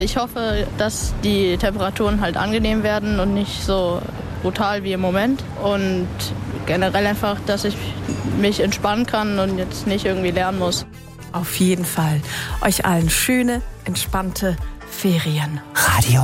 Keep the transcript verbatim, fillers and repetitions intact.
Ich hoffe, dass die Temperaturen halt angenehm werden und nicht so brutal wie im Moment. Und generell einfach, dass ich mich entspannen kann und jetzt nicht irgendwie lernen muss. Auf jeden Fall. Euch allen schöne, entspannte Ferien. Radio